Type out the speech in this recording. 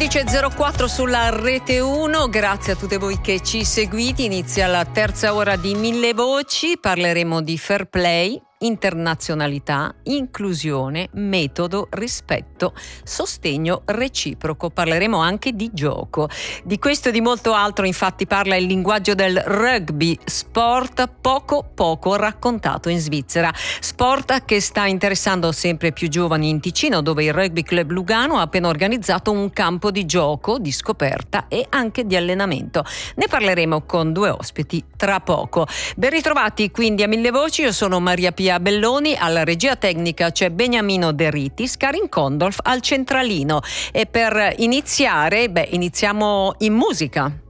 14.04 sulla Rete 1, grazie a tutte voi che ci seguite. Inizia la terza ora di Mille Voci, parleremo di fair play, internazionalità, inclusione, metodo, rispetto, sostegno reciproco. Parleremo anche di gioco. Di questo e di molto altro infatti parla il linguaggio del rugby, sport poco raccontato in Svizzera. Sport che sta interessando sempre più giovani in Ticino, dove il Rugby Club Lugano ha appena organizzato un campo di gioco, di scoperta e anche di allenamento. Ne parleremo con due ospiti tra poco. Ben ritrovati quindi a Mille Voci, io sono Maria Pia Belloni, alla regia tecnica c'è Beniamino De Ritis, Karin Condolf al centralino. E per iniziare, iniziamo in musica.